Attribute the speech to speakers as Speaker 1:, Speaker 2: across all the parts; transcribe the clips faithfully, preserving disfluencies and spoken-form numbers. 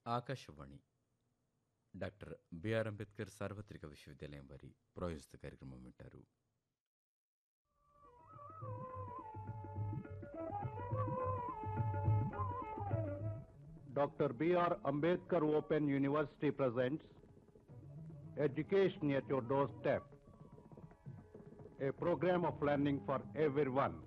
Speaker 1: Akashvani doctor BR Ambedkar సార్వత్రిక విశ్వవిద్యాలయం వారి ప్రాయోజిత కార్యక్రమం వింటారు.
Speaker 2: Doctor B R Ambedkar Open University presents Education at Your Doorstep, a program of learning for everyone.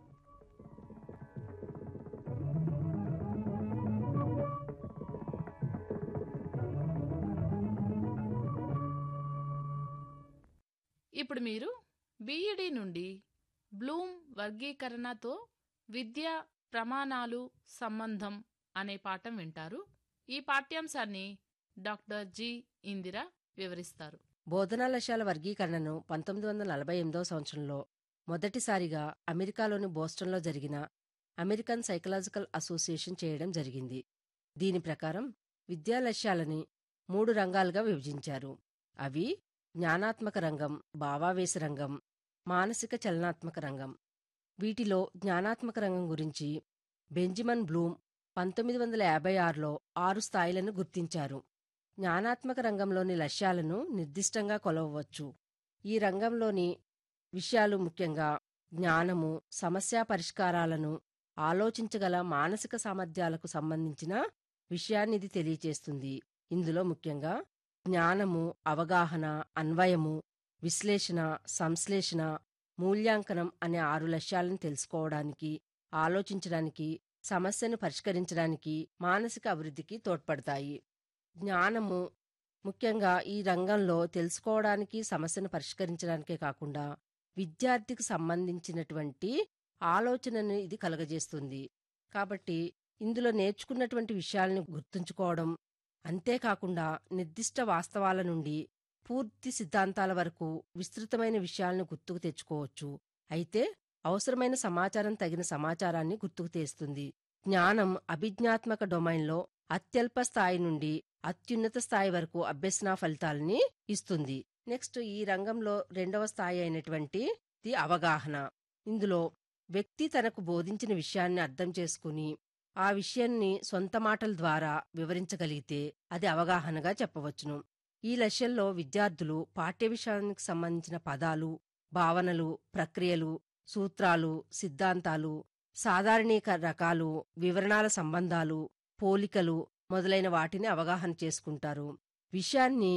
Speaker 3: ఇప్పుడు మీరు బీఈడీ నుండి బ్లూమ్ వర్గీకరణతో విద్యా ప్రమాణాలు సంబంధం అనే పాఠం వింటారు. ఈ పాఠ్యాంశాన్ని డాక్టర్ జి ఇందిర వివరిస్తారు.
Speaker 4: బోధనా లక్ష్యాల వర్గీకరణను పంతొమ్మిది వందల నలభై ఎనిమిదవ సంవత్సరంలో మొదటిసారిగా అమెరికాలోని బోస్టన్లో జరిగిన అమెరికన్ సైకలాజికల్ అసోసియేషన్ చేయడం జరిగింది. దీని ప్రకారం విద్యా లక్ష్యాలని మూడు రంగాలుగా విభజించారు. అవి జ్ఞానాత్మక రంగం, భావావేశ రంగం, మానసిక చలనాత్మక రంగం. వీటిలో జ్ఞానాత్మక రంగం గురించి బెంజమిన్ బ్లూమ్ పంతొమ్మిది వందల యాభై ఆరులో ఆరు స్థాయిలను గుర్తించారు. జ్ఞానాత్మక రంగంలోని లక్ష్యాలను నిర్దిష్టంగా కొలవవచ్చు. ఈ రంగంలోని విషయాలు ముఖ్యంగా జ్ఞానము, సమస్యా పరిష్కారాలను, ఆలోచించగల మానసిక సామర్థ్యాలకు సంబంధించిన విషయాన్నిది తెలియచేస్తుంది. ఇందులో ముఖ్యంగా జ్ఞానము, అవగాహన, అన్వయము, విశ్లేషణ, సంశ్లేషణ, మూల్యాంకనం అనే ఆరు లక్ష్యాలను తెలుసుకోవడానికి, ఆలోచించడానికి, సమస్యను పరిష్కరించడానికి, మానసిక అభివృద్ధికి తోడ్పడతాయి. జ్ఞానము ముఖ్యంగా ఈ రంగంలో తెలుసుకోవడానికి, సమస్యను పరిష్కరించడానికే కాకుండా విద్యార్థికి సంబంధించినటువంటి ఆలోచనను ఇది కలగజేస్తుంది. కాబట్టి ఇందులో నేర్చుకున్నటువంటి విషయాలను గుర్తుంచుకోవడం, అంతేకాకుండా నిర్దిష్ట వాస్తవాల నుండి పూర్తి సిద్ధాంతాల వరకు విస్తృతమైన విషయాలను గుర్తుకు తెచ్చుకోవచ్చు. అయితే అవసరమైన సమాచారం తగిన సమాచారాన్ని గుర్తుకు తెస్తుంది. జ్ఞానం అభిజ్ఞాత్మక డొమైన్లో అత్యల్ప స్థాయి నుండి అత్యున్నత స్థాయి వరకు అభ్యసన ఫలితాలని ఇస్తుంది. నెక్స్ట్ ఈ రంగంలో రెండవ స్థాయి అయినటువంటి ది అవగాహన. ఇందులో వ్యక్తి తనకు బోధించిన విషయాన్ని అర్థం చేసుకుని ఆ విషయాన్ని సొంత మాటల ద్వారా వివరించగలిగితే అది అవగాహనగా చెప్పవచ్చును. ఈ లక్ష్యంలో విద్యార్థులు పాఠ్య విషయానికి సంబంధించిన పదాలు, భావనలు, ప్రక్రియలు, సూత్రాలు, సిద్ధాంతాలు, సాధారణీక రకాలు, వివరణాల సంబంధాలు, పోలికలు మొదలైన వాటిని అవగాహన చేసుకుంటారు. విషయాన్ని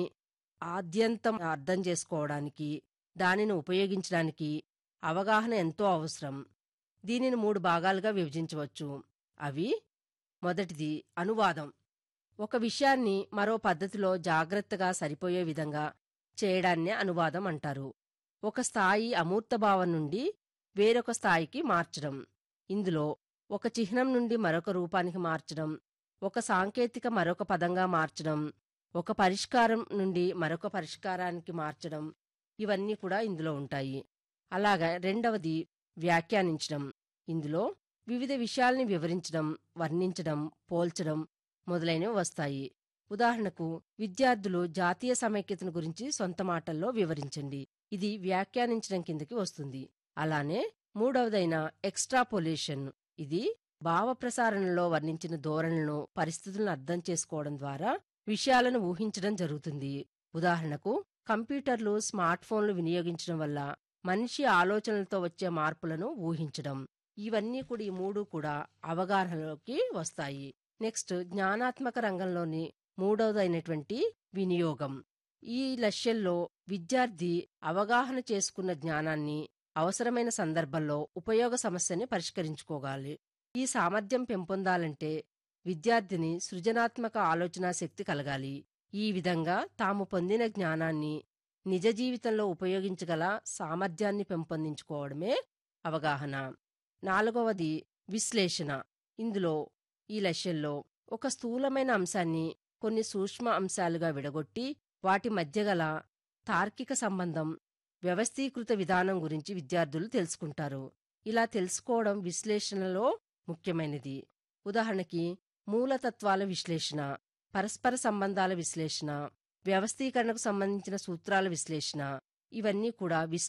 Speaker 4: ఆద్యంతం అర్థం చేసుకోవడానికి, దానిని ఉపయోగించడానికి అవగాహన ఎంతో అవసరం. దీనిని మూడు భాగాలుగా విభజించవచ్చు. అవి మొదటిది అనువాదం. ఒక విషయాన్ని మరో పద్ధతిలో జాగ్రత్తగా సరిపోయే విధంగా చేయడాన్నే అనువాదం అంటారు. ఒక స్థాయి అమూర్తభావం నుండి వేరొక స్థాయికి మార్చడం. ఇందులో ఒక చిహ్నం నుండి మరొక రూపానికి మార్చడం, ఒక సాంకేతిక మరొక పదంగా మార్చడం, ఒక పరిష్కారం నుండి మరొక పరిష్కారానికి మార్చడం, ఇవన్నీ కూడా ఇందులో ఉంటాయి. అలాగా రెండవది వ్యాఖ్యానించడం. ఇందులో వివిధ విషయాల్ని వివరించడం, వర్ణించడం, పోల్చడం మొదలైనవి వస్తాయి. ఉదాహరణకు విద్యార్థులు జాతీయ సమైక్యతను గురించి సొంత మాటల్లో వివరించండి. ఇది వ్యాఖ్యానించడం కిందకి వస్తుంది. అలానే మూడవదైన ఎక్స్ట్రాపోలేషన్. ఇది భావప్రసారణలో వర్ణించిన ధోరణులను, పరిస్థితులను అర్థం చేసుకోవడం ద్వారా విషయాలను ఊహించడం జరుగుతుంది. ఉదాహరణకు కంప్యూటర్లు, స్మార్ట్ ఫోన్లు వినియోగించడం వల్ల మనిషి ఆలోచనలతో వచ్చే మార్పులను ఊహించడం. ఇవన్నీ కూడా ఈ మూడు కూడా అవగాహనలోకి వస్తాయి. నెక్స్ట్ జ్ఞానాత్మక రంగంలోని మూడవదైనటువంటి వినియోగం. ఈ లక్ష్యంలో విద్యార్థి అవగాహన చేసుకున్న జ్ఞానాన్ని అవసరమైన సందర్భంలో ఉపయోగ సమస్యని పరిష్కరించుకోగాలి. ఈ సామర్థ్యం పెంపొందాలంటే విద్యార్థిని సృజనాత్మక ఆలోచనా శక్తి కలగాలి. ఈ విధంగా తాము పొందిన జ్ఞానాన్ని నిజ జీవితంలో ఉపయోగించగల సామర్థ్యాన్ని పెంపొందించుకోవడమే అవగాహన. నాలుగవది విశ్లేషణ. ఇందులో ఈ లక్ష్యంలో ఒక స్థూలమైన అంశాన్ని కొన్ని సూక్ష్మ అంశాలుగా విడగొట్టి వాటి మధ్య గల తార్కిక సంబంధం, వ్యవస్థీకృత విధానం గురించి విద్యార్థులు తెలుసుకుంటారు. ఇలా తెలుసుకోవడం విశ్లేషణలో ముఖ్యమైనది. ఉదాహరణకి మూలతత్వాల విశ్లేషణ, పరస్పర సంబంధాల విశ్లేషణ, వ్యవస్థీకరణకు సంబంధించిన సూత్రాల విశ్లేషణ, ఇవన్నీ కూడా విస్